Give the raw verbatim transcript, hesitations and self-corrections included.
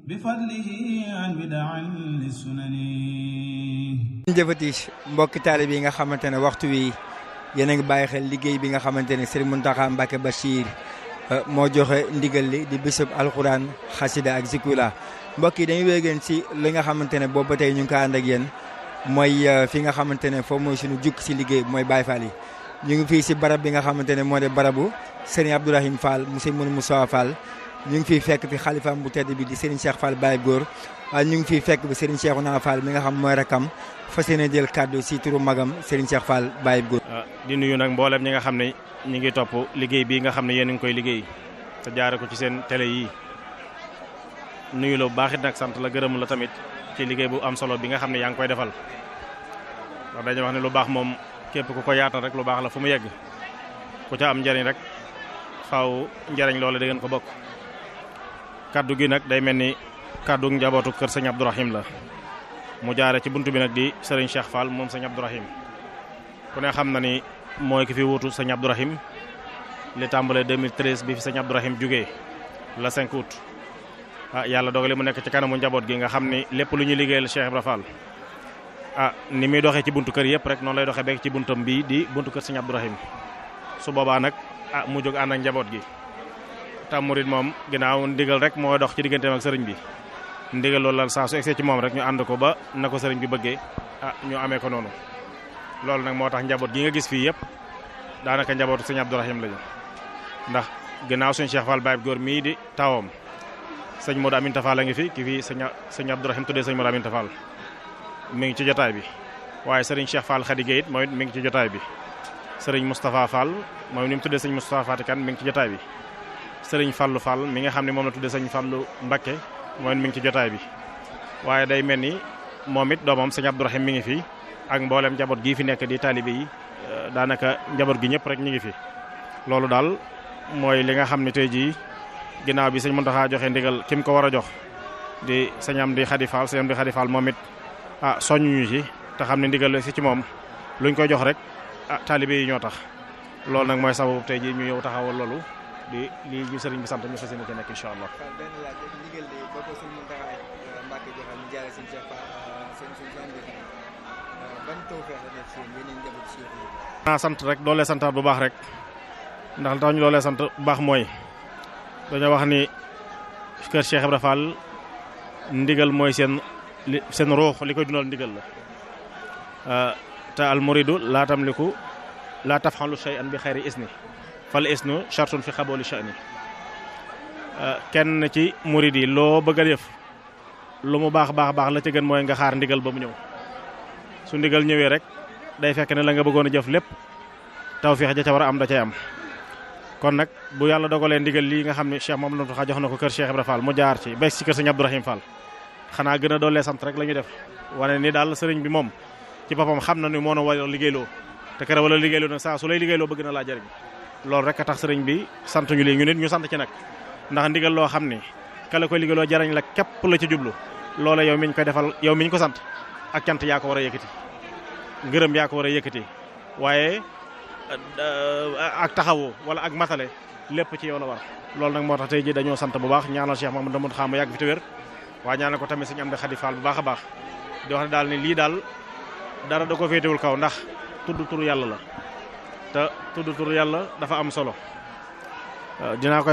bifadlihi an bid'an lisunani. jëfati mbokki taalibe yi nga xamante ne waxtu wi yéen a ngi bàyyi xel liggéey bi nga xamante ne Serigne Mountakha Mbacké Bachir moo joxe ndigal li di bisub alxuraan xasida ak zikula mbokk yi dañuy wéegeen si li nga xamante ne boobu ba tey ñu ngi ko ànd ak yéen mooy fi nga xamante ne foofu mooy suñu jukk si liggéey bi mooy Baye Fall yi ñu ngi fii si barab bi nga xamante ne moo de barabu Serigne Abdourahim Fall mu Serigne Mourou Moussa Fall ñu ngi fiy fekk fi xalifaam bu tedd bi di Serigne Cheikh Fall Baye Góor ñu ngi fiy fekk bi Serigne Cheikhouna Fall mi nga xam mooy rakam fas yéene jël kàddu si turu magam Serigne Cheikh Fall Baye Góor. di nuyu nag mboolem ñi nga xam ne ñi ngi topp liggéey bii nga xam ne yéen a ngi koy liggéey te jaare ko ci seen télé yi nuyu la bu baax it nag sant la gërëm la tamit ci liggéey bu am solo bi nga xam ne yaa ngi koy defal ndax dañuy wax ne lu baax moom képp ku ko yaatal rek lu baax la fu mu yegg ku ca am njariñ rek faaw njariñ loole da ngeen ko bokk. kaddu gi nag day mel ni kaddu njabootu kër sëñ Abdourahim la mu jaare ci buntu bi nag di Serigne Cheikh Fall moom sëñ Abdourahim ku ne xam na ni mooy ki fi wuutu sëñ Abdourahim li tàmbalee deux mille treize bi fi sëñ Abdourahim jugee la cinq août ah yàlla dogale mu nekk ci kanamu njaboot gi nga xam ni lépp lu ñuy liggéeyal Cheikh Ibra Fall ah ni muy doxee ci buntu kër yëpp rek noonu lay doxee beeg ci buntam bii di buntu kër sëñ Abdourahim su boobaa nag ah mu jóg ànd ak njaboot gi tam murid moom ginnaaw ndigal rek moo dox ci digganteem ak sëriñ bi ndigal loolu la saa su egsee ci moom rek ñu ànd ko ba na ko sëriñ bi bëggee ah ñu amee ko noonu loolu nag moo tax njaboot gi nga gis fii yëpp daanaka njabootu sëñ Abdourahim lañu ndax ginnaaw suñu Cheikh Fall Baye Góor mii di tawam sëñ Modou Aminta Fall a ngi fi ki fi sëñ sëñ Abdourahim tuddee sëñ Modou Aminta Fall mi ngi ci jotaay bi waaye sëriñ Cheikh Fall Khady Gueye it mooy mi ngi ci jotaay bi sëriñ Moustapha Fall mooy ni mu tuddee sëñ Moustapha Fatikan mi ngi ci jotaay bi sëriñ Fallou Fall mi nga xam ne moom la tuddee sëñ Fallou Mbacké mooy mi ngi ci jotaay bi waaye day mel ni moom it doomam sëñ Abdourahim mi ngi fi ak mboolem njaboot gii fi nekk di taalibe yi daanaka njaboot gi ñëpp rek ñu ngi fi loolu daal mooy li nga xam ne tey jii ginnaaw bi sëñ Mountakha joxe ndigal ki mu ko war a jox di sëñ Amdi Khady Fall sëñ Amdi Khady Fall moom it ah soññuñu ci te xam ne ndigal si ci moom luñ koy jox rek ah taalibe yi ñoo tax loolu nag mooy sababu tey jii ñu yow taxawal loolu di lii ñu sëriñ bi sant ñu fas yéene ci nekk incha allah. naa sant rek doolee santaat bu baax rek ndax li tax ñu doolee sant bu baax mooy dañoo wax ni kër Cheikh Ibra Fall ndigal mooy seen li seen ruux li koy dundal ndigal la te al muridu laa tamliku laa tafxalu shay'an bi xayri isni fal isnu shartun fi xabooli sha'ni kenn ci murid yi loo bëgg a def lu mu baax baax baax la ca gën mooy nga xaar ndigal ba mu ñëw su ndigal ñëwee rek day fekk ne la nga bëggoon a jëf lépp tawfeex ja ca war a am da cay am kon nag bu yàlla dogalee ndigal lii nga xam ne Cheikh moom la tax jox na ko kër Cheikh Ibra Fall mu jaar ci bees ci kër sëñ Abdourahim Fall xanaa gën a doolee sant rek la ñuy def wane ni daal sëriñ bi moom ci boppam xam na ni moo na war a liggéeyloo te kër wala liggéeyloo nag saa su lay liggéeyloo bëgg na laa jëriñ loolu rek a tax sëriñ bi sant ñu lii ñu nit ñu sant ci nag ndax ndigal loo xam ni kala koy liggéeyloo jariñ la képp la ci jublu loola yow miñ koy defal yow miñ ko sant ak cant yaa ko war a yëkkati ngërëm yaa ko war a yëkkati waaye ak taxawu wala ak matale lépp ci yow la war loolu nag moo tax tey ji dañoo sant bu baax ñaanal Cheikh Mamadou Mountakha mu yàgg fi te wér waaye ñaanal ko tamit sëñ Amdi Khady Fall bu baax a baax di wax ne daal ni lii daal dara da ko féetewul kaw ndax tudd turu yàlla la te tudd turu yàlla dafa am solo dinaa ko